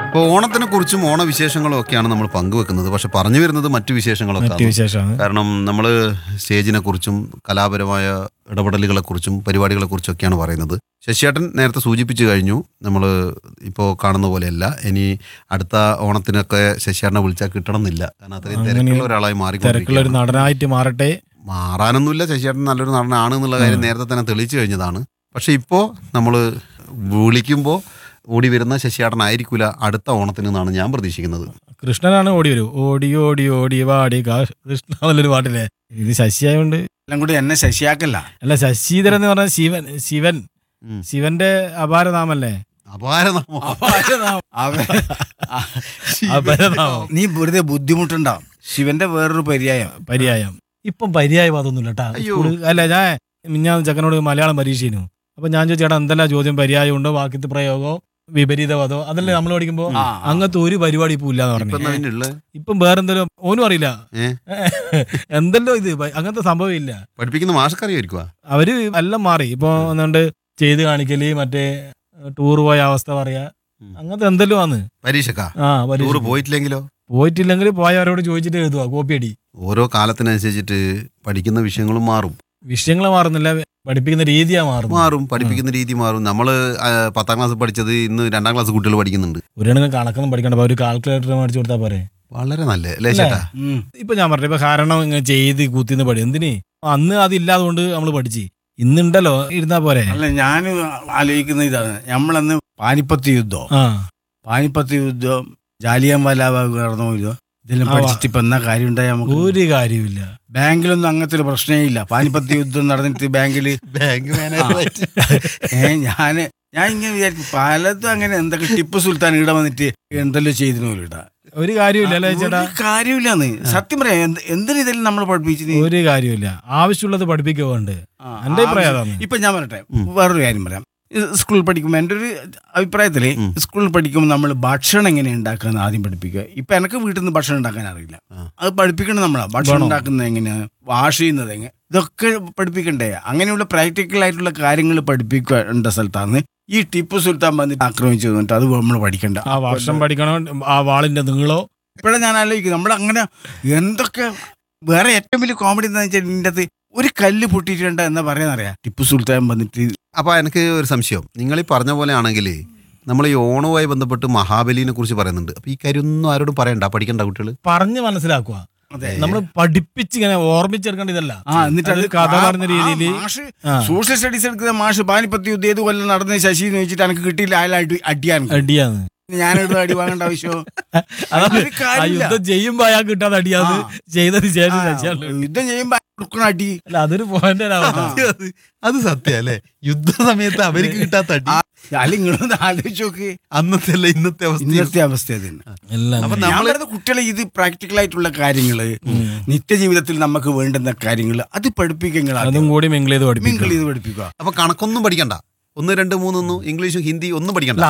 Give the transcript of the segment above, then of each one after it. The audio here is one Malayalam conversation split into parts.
ഇപ്പോൾ ഓണത്തിനെ കുറിച്ചും ഓണവിശേഷങ്ങളും ഒക്കെയാണ് നമ്മൾ പങ്കുവെക്കുന്നത്. പക്ഷെ പറഞ്ഞു വരുന്നത് മറ്റു വിശേഷങ്ങളൊക്കെ. കാരണം നമ്മൾ സ്റ്റേജിനെ കുറിച്ചും കലാപരമായ ഇടപെടലുകളെക്കുറിച്ചും പരിപാടികളെക്കുറിച്ചൊക്കെയാണ് പറയുന്നത്. ശശിയേട്ടൻ നേരത്തെ സൂചിപ്പിച്ചു കഴിഞ്ഞു, നമ്മൾ ഇപ്പോൾ കാണുന്ന പോലെയല്ല. ഇനി അടുത്ത ഓണത്തിനൊക്കെ ശശിയേട്ടനെ വിളിച്ചാൽ കിട്ടണം എന്നില്ല. കാരണം അത്രയും തിരക്കുള്ള ഒരാളായി മാറിക്കൊണ്ടിരിക്കുകയാണ്. നടനായിട്ട് മാറട്ടെ. മാറാനൊന്നുമില്ല, ശശിയേട്ടൻ നല്ലൊരു നടനാണ് എന്നുള്ള കാര്യം നേരത്തെ തന്നെ തെളിയിച്ചു കഴിഞ്ഞതാണ്. പക്ഷെ ഇപ്പോൾ നമ്മൾ വിളിക്കുമ്പോൾ ഓടി വരുന്ന ശശിയേട്ടനായിരിക്കില്ല അടുത്ത ഓണത്തിന് എന്നാണ് ഞാൻ പ്രതീക്ഷിക്കുന്നത്. കൃഷ്ണനാണ് ഓടി വരും. ഓടി ഓടി ഓടി വാടി കൃഷ്ണ നല്ലൊരു പാട്ടില്ലേ. ഇത് ശശിയായോണ്ട് എല്ലാം കൂടി എന്നെ ശശിയാക്കല്ല. അല്ല, ശശിധരൻ എന്ന് പറഞ്ഞാൽ ശിവന്റെ അപാരനാമല്ലേ. നീ വെറുതെ ബുദ്ധിമുട്ടുണ്ടാവും. ശിവന്റെ വേറൊരു പര്യായം. ഇപ്പം പര്യായം അതൊന്നുമില്ല കേട്ടാ. അല്ല, ഞാൻ ചെക്കനോട് മലയാളം പരീക്ഷയിനു. അപ്പൊ ഞാൻ ചോദിച്ചേട്ടാ എന്തെല്ലാം ചോദ്യം പര്യായം ഉണ്ടോ, വാക്യത്ത് പ്രയോഗമോ വിപരീതപദോ, അതല്ലേ നമ്മൾ പഠിക്കുമ്പോ. അങ്ങനത്തെ ഒരു പരിപാടി ഇപ്പൊ ഇല്ലാന്ന് പറഞ്ഞു. ഇപ്പം വേറെന്തെങ്കിലും ഓനും അറിയില്ല എന്തെല്ലോ ഇത് അങ്ങനത്തെ സംഭവം ഇല്ല. പഠിപ്പിക്കുന്ന മാഷക്കറിയായിരിക്കും. അവര് എല്ലാം മാറി. ഇപ്പൊ ഒന്നുകൊണ്ട് ചെയ്ത് കാണിക്കല്, മറ്റേ ടൂർ പോയ അവസ്ഥ പറയാ, അങ്ങനത്തെ എന്തെല്ലോ ആണ്. പരീക്ഷക്കാ പോയിട്ടില്ലെങ്കിൽ പോയവരോട് ചോദിച്ചിട്ട് എഴുതുക, കോപ്പി അടി. ഓരോ കാലത്തിനനുസരിച്ചിട്ട് പഠിക്കുന്ന വിഷയങ്ങളും മാറും. വിഷയങ്ങൾ മാറുന്നില്ല, പഠിപ്പിക്കുന്ന രീതിയാ മാറും. പഠിപ്പിക്കുന്ന രീതി മാറും. നമ്മള് 10ാം ക്ലാസ് പഠിച്ചത് ഇന്ന് 2ാം ക്ലാസ് കുട്ടികൾ പഠിക്കുന്നുണ്ട്. ഒരെണ്ണം കണക്കൊന്നും പഠിക്കണ്ട, ഒരു കാൽക്കുലേറ്റർ മേടിച്ചു കൊടുത്താൽ പോരെ. വളരെ നല്ല അല്ലേ ചേട്ടാ? ഇപ്പൊ ഞാൻ പറഞ്ഞു, ഇപ്പൊ കാരണം ഇങ്ങനെ ചെയ്ത് കുത്തിന്ന് പഠി എന്തിന്. അന്ന് അതില്ലാതുകൊണ്ട് നമ്മള് പഠിച്ച്, ഇന്നുണ്ടല്ലോ ഇരുന്നാ പോരെ. അല്ല, ഞാൻ ആലോചിക്കുന്ന ഇതാണ്, നമ്മളന്ന് പാനിപ്പത്ത് യുദ്ധം ജാലിയൻ വാലാബാഗ് നടന്നോ ഇതോ ഇതെല്ലാം പഠിച്ചിട്ട് ഇപ്പൊ എന്നാ കാര്യം ഉണ്ടായ നമുക്ക് ഒരു കാര്യമില്ല. ബാങ്കിലൊന്നും അങ്ങനത്തെ ഒരു പ്രശ്നമേ ഇല്ല. പാനിപ്പത്ത് യുദ്ധം നടന്നിട്ട് ബാങ്ക് ഞാൻ ഇങ്ങനെ വിചാരിക്കും, പലതും അങ്ങനെ എന്തൊക്കെ ടിപ്പു സുൽത്താൻ ഇവിടെ വന്നിട്ട് എന്തെല്ലോ ചെയ്തിരുന്നു ഇടാ. ഒരു കാര്യമില്ല ചേട്ടാ, കാര്യമില്ലാന്ന് സത്യം പറയാം. എന്തിനും ഇതെല്ലാം നമ്മൾ പഠിപ്പിച്ചത് ഒരു കാര്യമില്ല. ആവശ്യമുള്ളത് പഠിപ്പിക്കുന്നുണ്ട്. എന്റെ അഭിപ്രായം. ഇപ്പൊ ഞാൻ പറയട്ടെ, വേറൊരു കാര്യം പറയാം. സ്കൂളിൽ പഠിക്കുമ്പോൾ എൻ്റെ ഒരു അഭിപ്രായത്തില് സ്കൂളിൽ പഠിക്കുമ്പോൾ നമ്മൾ ഭക്ഷണം എങ്ങനെ ഉണ്ടാക്കാന്ന് ആദ്യം പഠിപ്പിക്കുക. ഇപ്പൊ എനിക്ക് വീട്ടിൽ നിന്ന് ഭക്ഷണം ഉണ്ടാക്കാൻ അറിയില്ല, അത് പഠിപ്പിക്കണം. നമ്മളാ ഭക്ഷണം ഉണ്ടാക്കുന്നത് എങ്ങനെയാ, വാഷ് ചെയ്യുന്നത് എങ്ങനെ, ഇതൊക്കെ പഠിപ്പിക്കണ്ടേ. അങ്ങനെയുള്ള പ്രാക്ടിക്കൽ ആയിട്ടുള്ള കാര്യങ്ങൾ പഠിപ്പിക്കേണ്ട സ്ഥലത്താണ് ഈ ടിപ്പു സുൽത്താൻ വന്നിട്ട് ആക്രമിച്ചു തന്നിട്ട് അത് നമ്മൾ പഠിക്കണ്ട. ആ വർഷം പഠിക്കണം, ആ വാളിന്റെ നീളോ. ഇപ്പോഴാണ് ഞാൻ ആലോചിക്കുന്നത്, നമ്മളങ്ങനെ എന്തൊക്കെ. വേറെ ഏറ്റവും വലിയ കോമഡി എന്താ വെച്ചാൽ ഇതിൻ്റെ അകത്ത് ഒരു കല്ല് പൊട്ടിയിട്ടുണ്ട് എന്നാ പറയാന്നറിയാം ടിപ്പു സുൽത്താൻ വന്നിട്ട്. അപ്പൊ എനിക്ക് ഒരു സംശയം, നിങ്ങൾ ഈ പറഞ്ഞ പോലെ ആണെങ്കിൽ നമ്മൾ ഈ ഓണവുമായി ബന്ധപ്പെട്ട് മഹാബലിനെ കുറിച്ച് പറയുന്നുണ്ട്. അപ്പൊ ഈ കാര്യം ഒന്നും ആരോടും പറയണ്ട, പഠിക്കണ്ട കുട്ടികൾ പറഞ്ഞ് മനസ്സിലാക്കുക. നമ്മൾ പഠിപ്പിച്ച് ഇങ്ങനെ ഓർമ്മിച്ചെടുക്കേണ്ട ഇതല്ല. എന്നിട്ട് അത് കഥ പറഞ്ഞ രീതിയിൽ സോഷ്യൽ സ്റ്റഡീസ് എടുക്കുന്ന മാഷ് പാനിപ്പത്ത് യുദ്ധം ഏത് കൊല്ലം നടന്ന ശശി എന്ന് വെച്ചിട്ട് എനിക്ക് കിട്ടിയില്ല, അയാളായിട്ട് അടിയാണ്. ഞാനൊരു അടി വാങ്ങേണ്ട ആവശ്യമോ? യുദ്ധം ചെയ്യുമ്പോ അയാൾ കിട്ടാതെ അടിയാത്, ചെയ്തതിന് ശേഷം യുദ്ധം ചെയ്യുമ്പോ അടി. അല്ല, അതൊരു പോയിന്റ്. അത് സത്യം അല്ലേ? യുദ്ധ സമയത്ത് അവർക്ക് കിട്ടാത്ത അടി. നിങ്ങളൊന്ന് ആലോചിച്ച് നോക്ക്, അന്നത്തെ അല്ല ഇന്നത്തെ അവസ്ഥ. കുട്ടികളെ ഇത് പ്രാക്ടിക്കൽ ആയിട്ടുള്ള കാര്യങ്ങള്, നിത്യജീവിതത്തിൽ നമുക്ക് വേണ്ടുന്ന കാര്യങ്ങള് അത് പഠിപ്പിക്കുക. അതും കൂടി മിങ്കിൾ ചെയ്ത് പഠിപ്പിക്കുക. അപ്പൊ കണക്കൊന്നും പഠിക്കണ്ട, 1, 2, 3 ഇംഗ്ലീഷും ഹിന്ദി ഒന്നും പഠിക്കണ്ട.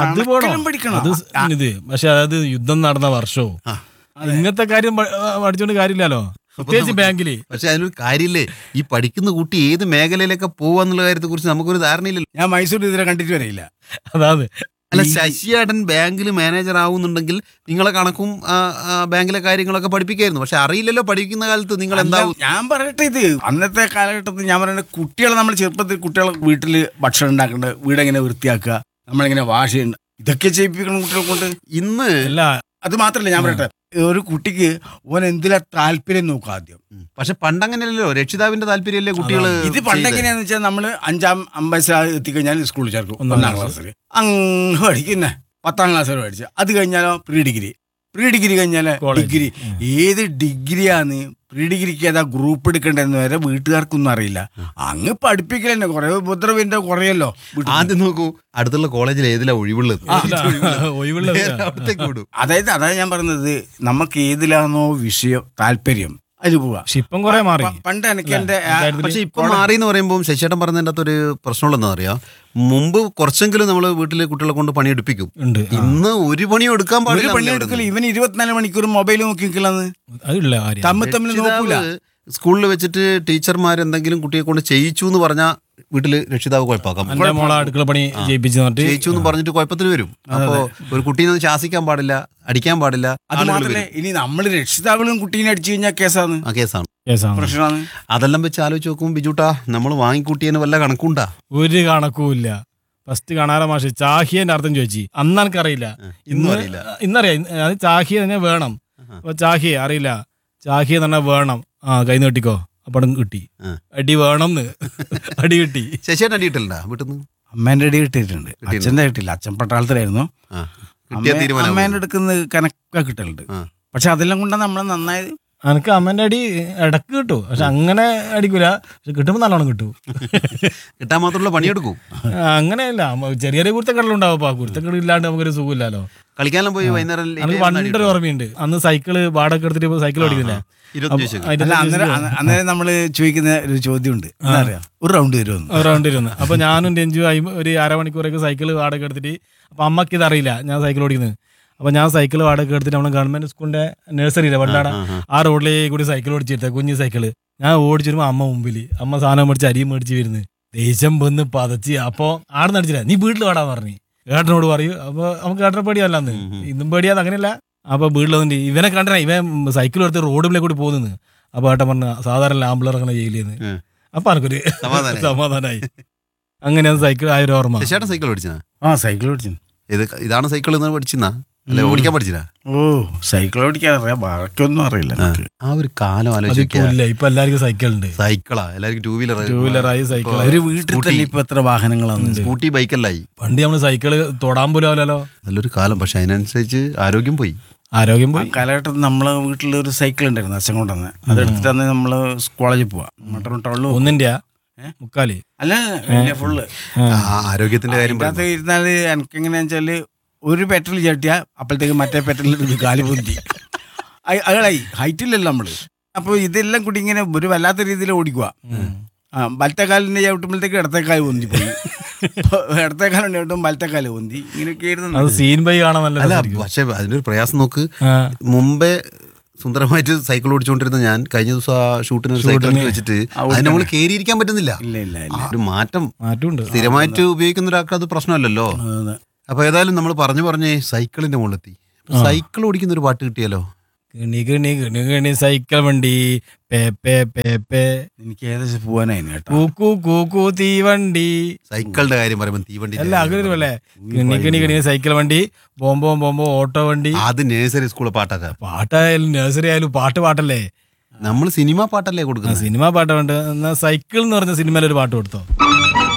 ഇത് പക്ഷെ അത് യുദ്ധം നടന്ന വർഷവും ഇങ്ങനത്തെ കാര്യം പഠിച്ചോണ്ട് കാര്യമില്ലല്ലോ, പ്രത്യേകിച്ച് ബാങ്കില്. പക്ഷെ അതിനൊരു കാര്യമില്ലേ, ഈ പഠിക്കുന്ന കുട്ടി ഏത് മേഖലയിലൊക്കെ പോവാന്നുള്ള കാര്യത്തെ കുറിച്ച് നമുക്കൊരു ധാരണയില്ലല്ലോ. ഞാൻ മൈസൂർ ഇതിനെ കണ്ടിട്ട് വരില്ല. അതാണ്. അല്ല, ശശിയേട്ടൻ ബാങ്കിൽ മാനേജർ ആവുന്നുണ്ടെങ്കിൽ നിങ്ങളെ കണക്കും ബാങ്കിലെ കാര്യങ്ങളൊക്കെ പഠിപ്പിക്കായിരുന്നു. പക്ഷെ അറിയില്ലല്ലോ പഠിക്കുന്ന കാലത്ത് നിങ്ങൾ എന്താവും. ഞാൻ പറയട്ടെ, ഇത് അന്നത്തെ കാലഘട്ടത്തിൽ ഞാൻ പറയുന്നത്, കുട്ടികളെ നമ്മൾ ചെറുപ്പത്തിൽ കുട്ടികളെ വീട്ടിൽ ഭക്ഷണം ഉണ്ടാക്കേണ്ടത്, വീടെങ്ങനെ വൃത്തിയാക്കുക, നമ്മളിങ്ങനെ വാഷ് ചെയ്യേണ്ട, ഇതൊക്കെ ചെയ്യിപ്പിക്കണം കുട്ടികളെ കൊണ്ട്. ഇന്ന് അല്ല, അത് മാത്രല്ല, ഞാൻ പറയട്ടെ, ഒരു കുട്ടിക്ക് ഓൻ എന്തിലാ താല്പര്യം നോക്കുക ആദ്യം. പക്ഷെ പണ്ടങ്ങനെയല്ലോ, രക്ഷിതാവിന്റെ താല്പര്യമല്ലേ കുട്ടികള്. ഇത് പണ്ടെങ്ങനെയാന്ന് വെച്ചാൽ നമ്മള് 5ാം വയസ്സിൽ എത്തിക്കഴിഞ്ഞാൽ സ്കൂളിൽ ചേർക്കും. 1ാം ക്ലാസ്സിൽ അങ്ങ് പഠിക്കുന്നേ, 10ാം ക്ലാസ് വരെ പഠിച്ച. അത് കഴിഞ്ഞാലോ പ്രീ ഡിഗ്രി കഴിഞ്ഞാലോ ഡിഗ്രി. ഏത് ഡിഗ്രിയാന്ന്, പ്രീ ഡിഗ്രിക്ക് ഏതാ ഗ്രൂപ്പ് എടുക്കേണ്ടതെന്ന് വരെ വീട്ടുകാർക്കൊന്നും അറിയില്ല. അങ്ങ് പഠിപ്പിക്കൽ തന്നെ കുറെ ഉപദ്രവിന്റെ കുറയല്ലോ. ആദ്യം നോക്കൂ, അടുത്തുള്ള കോളേജിൽ ഏതിലാ ഒഴിവുള്ളത്. അതായത് ഞാൻ പറയുന്നത്, നമുക്ക് ഏതിലാണോ വിഷയം താല്പര്യം അതിൽ പോവാ. ഇപ്പം കുറെ മാറി. പണ്ട് എനിക്ക് എന്റെ പക്ഷെ ഇപ്പൊ മാറി എന്ന് പറയുമ്പോൾ ശശിയേട്ടൻ പറഞ്ഞതിന്റെ അകത്തൊരു പ്രശ്നമുള്ളതെന്ന് അറിയാം. മുമ്പ് കുറച്ചെങ്കിലും നമ്മള് വീട്ടിലെ കുട്ടികളെ കൊണ്ട് പണിയെടുപ്പിക്കും. ഇന്ന് ഒരു പണിയും എടുക്കാൻ പാടില്ല. പണിയെടുക്കില്ല. ഇവൻ 24 മണിക്കൂർ മൊബൈൽ നോക്കിക്കലാന്ന്, തമ്മിൽ നോക്കൂല. സ്കൂളിൽ വെച്ചിട്ട് ടീച്ചർമാർ എന്തെങ്കിലും കുട്ടിയെ കൊണ്ട് ചെയ്യിച്ചു എന്ന് പറഞ്ഞാൽ വീട്ടില് രക്ഷിതാവ് കുഴപ്പമാക്കാം. എന്റെ മോളെ അടുക്കള പണി ചെയ്യിപ്പിച്ചു ചെയ്യിച്ചു എന്ന് പറഞ്ഞിട്ട് കുഴപ്പത്തിൽ വരും. അപ്പോ ഒരു കുട്ടീനെ ശാസിക്കാൻ പാടില്ല, അടിക്കാൻ പാടില്ല. അത് മാത്രമല്ല, ഇനി നമ്മൾ രക്ഷിതാക്കളും കുട്ടീനെ അടിച്ചു കഴിഞ്ഞാൽ കേസാണ്. പ്രശ്നമാണ്. അതെല്ലാം വെച്ച് ആലോചിച്ച് നോക്കുമ്പോൾ ബിജുട്ടാ, നമ്മൾ വാങ്ങിക്കൂട്ടിയതിന് വല്ല കണക്കുണ്ടാ? ഒരു കണക്കുമില്ല. ഫസ്റ്റ് കാണാറ മാഷ് ചാഹിയന്റെ അർത്ഥം ചോദിച്ചു. അന്ന് എനിക്കറിയില്ല, ഇന്നറിയാം. അത് ചാഹിയ തന്നെ വേണം. അപ്പൊ ചാഹിയ അറിയില്ല, ചാഹിയ തന്നെ വേണം. കൈ നീട്ടിക്കോ. അപ്പം കിട്ടി. അടി വേണം, അടി കിട്ടി. ശശിയേട്ടൻ അടി കിട്ടില്ല വീട്ടിൽ നിന്ന്? അമ്മേന്റെ അടി കിട്ടിയിട്ടുണ്ട്, അച്ഛൻ്റെ കിട്ടില്ല. അച്ഛൻ പട്ടാളത്തിലായിരുന്നു. അമ്മേന്റെ അടുക്കുന്ന കണക്ക കിട്ടലുണ്ട്. പക്ഷെ അതെല്ലാം കൊണ്ടാണ് നമ്മളെ നന്നായത്. എനിക്ക് അമ്മേന്റെ അടി ഇടക്ക് കിട്ടും, പക്ഷെ അങ്ങനെ അടിക്കൂല. പക്ഷെ കിട്ടുമ്പോൾ നല്ലോണം കിട്ടും. കിട്ടാൻ മാത്രമുള്ള പണിയെടുക്കും. അങ്ങനെയല്ല, ചെറിയ ചെറിയ കുരുത്തക്കടലുണ്ടാവും. ആ കുരുത്തക്കട ഇല്ലാണ്ട് നമുക്കൊരു സുഖമില്ലല്ലോ. കളിക്കാനും പോയി വൈകുന്നേരം നമുക്ക് പണ്ടൊരു ഓർമ്മയുണ്ട്. അന്ന് സൈക്കിള് വാടക എടുത്തിട്ട് സൈക്കിൾ ഓടിക്കുന്നില്ല. അന്നേരം നമ്മള് ചോദിക്കുന്ന ഒരു ചോദ്യമുണ്ട്, അറിയാം, ഒരു റൗണ്ട് വരുമെന്ന്. അപ്പൊ ഞാനും രഞ്ജു ഒരു അരമണിക്കൂറൊക്കെ സൈക്കിൾ വാടക എടുത്തിട്ട്, അപ്പൊ അമ്മക്ക് ഇതറിയില്ല ഞാൻ സൈക്കിൾ ഓടിക്കുന്നത്. അപ്പൊ ഞാൻ സൈക്കിൾ വാടക എടുത്തിട്ട് നമ്മുടെ ഗവൺമെന്റ് സ്കൂളിന്റെ നഴ്സറിയിലെ വണ്ടാട ആ റോഡിലേക്ക് കൂടി സൈക്കിൾ ഓടിച്ചിരുത്ത കുഞ്ഞു സൈക്കിള്. ഞാൻ ഓടിച്ചു വരുമ്പോ അമ്മ മുമ്പില്, അമ്മ സാധനം മേടിച്ച് അരിയും മേടിച്ച് വരുന്നത്. ദേഷ്യം വന്ന് പതച്ച്. അപ്പൊ ആടെ നടിച്ചില്ല, നീ വീട്ടിൽ വാടാന്ന് പറഞ്ഞു. ഏട്ടനോട് പറയൂ. അപ്പൊ നമുക്ക് ഏട്ടനെ പേടിയല്ലാന്ന്, ഇന്നും പേടിയാന്ന് അങ്ങനെയല്ല. അപ്പൊ വീട്ടിൽ വന്നിട്ട് ഇവനെ കണ്ടാ ഇവൻ സൈക്കിൾ എടുത്ത് റോഡിലെ കൂടി പോകുന്നു. അപ്പൊ ഏട്ടൻ പറഞ്ഞ സാധാരണ ആമ്പിളർ അങ്ങനെ ജയിലിന്ന്. അപ്പൊ എനിക്കൊരു സമാധാനമായി. അങ്ങനെയാണ് സൈക്കിൾ ആയൊരു ഓർമ്മ. സൈക്കിൾ ഓടിച്ചാ? സൈക്കിൾ ഓടിച്ചു. ഇതാണ് സൈക്കിൾ പഠിച്ചാ? അല്ലെ ഓടിക്കാൻ പഠിച്ചാ? സൈക്കിൾ ഓടിക്കാൻ അറിയാം, ബാക്കിയൊന്നും അറിയില്ല. ആ ഒരു കാലം ആലോചിക്കില്ല. ഇപ്പൊ എല്ലാവർക്കും സൈക്കിളുണ്ട്. സൈക്കിളാ എല്ലാവർക്കും, ടൂ വീലറായി സൈക്കിൾ. ഒരു വീട്ടിൽ തന്നെ ഇപ്പൊ എത്ര വാഹനങ്ങളാണ്. സ്കൂട്ടി, ബൈക്കെല്ലായി. പണ്ട് നമ്മള് സൈക്കിള് തൊടാൻ പോലും ആവില്ലല്ലോ. നല്ലൊരു കാലം. പക്ഷെ അതിനനുസരിച്ച് ആരോഗ്യം പോയി. കാലഘട്ടത്തിൽ നമ്മളെ വീട്ടിൽ ഒരു സൈക്കിൾ ഉണ്ടായിരുന്നു, അച്ഛൻ കൊണ്ടുവന്ന്. അതെടുത്തിട്ട് തന്നെ നമ്മള് കോളേജിൽ പോവാ. ഒന്നിന്റെ മുക്കാല് അല്ല, ഫുള്ള്. ആരോഗ്യത്തിന്റെ കാര്യം ഇരുന്നാല് എനിക്ക് എങ്ങനെയാ വെച്ചാല്, ഒരു പെട്രോൾ ചട്ടിയാ അപ്പോഴത്തേക്ക് മറ്റേ പെട്രോളിൽ കാലി പൊന്തി. അയാളായി ഹൈറ്റില്ലല്ലോ നമ്മള്. അപ്പൊ ഇതെല്ലാം കൂടി ഇങ്ങനെ ഒരു വല്ലാത്ത രീതിയിൽ ഓടിക്കുക. വലത്തേക്കാലിന്റെ ചവിട്ടുമ്പോഴത്തേക്ക് ഇടത്തേക്കാല് പൊന്തിപ്പോയി, ഇടത്തേക്കാലുണ്ട് ചവിട്ടും വലത്തേക്കാല് പൊന്തി. ഇങ്ങനെയൊക്കെ സീൻ ബൈ കാണാൻ. പക്ഷെ അതിനൊരു പ്രയാസം നോക്ക്. മുമ്പേ സുന്ദരമായിട്ട് സൈക്കിൾ ഓടിച്ചുകൊണ്ടിരുന്ന ഞാൻ കഴിഞ്ഞ ദിവസം ആ ഷൂട്ടിന് സൈക്കിൾ വെച്ചിട്ട് അതിന് നമ്മൾ കയറിയിരിക്കാൻ പറ്റുന്നില്ല. ഒരു മാറ്റമുണ്ട്. സ്ഥിരമായിട്ട് ഉപയോഗിക്കുന്ന ഒരാൾക്ക് അത് പ്രശ്നമല്ലല്ലോ. അപ്പൊ ഏതായാലും നമ്മൾ പറഞ്ഞ് സൈക്കിളിന്റെ മുകളിലെത്തി. സൈക്കിൾ ഓടിക്കുന്ന ഒരു പാട്ട് കിട്ടിയാലോ? കിണി കിണി കിണി കിണി സൈക്കിൾ വണ്ടി പേ പേ പേ പേ. എനിക്ക് ഏകദേശം പോവാനായിരുന്നു. കൂക്കു കൂക്കു തീവണ്ടി. സൈക്കിളിന്റെ കാര്യം പറയുമ്പോ തീവണ്ടി അല്ല, അങ്ങനെ അല്ലേ? കിണി കിണി കിണി സൈക്കിൾ വണ്ടി, ബോംബോ ബോംബോ ഓട്ടോ വണ്ടി. അത് നഴ്സറി സ്കൂളിലെ പാട്ടൊക്കെ. പാട്ടായാലും നഴ്സറി ആയാലും പാട്ടല്ലേ? നമ്മൾ സിനിമ പാട്ടല്ലേ കൊടുക്കുന്നത്? സിനിമ പാട്ടുണ്ട്. എന്നാ സൈക്കിൾ എന്ന് പറഞ്ഞ സിനിമയിൽ ഒരു പാട്ട് കൊടുത്തോ?